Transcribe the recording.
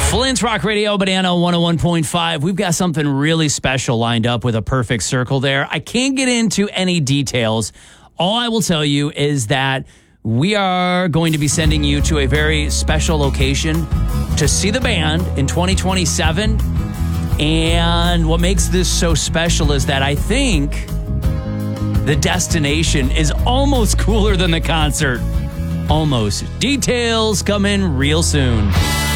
Flint's Rock Radio, Banana 101.5. We've got something really special lined up with a perfect circle there. I can't get into any details. All I will tell you is that we are going to be sending you to a very special location to see the band in 2027. And what makes this so special is that I think the destination is almost cooler than the concert. Almost. Details come in real soon.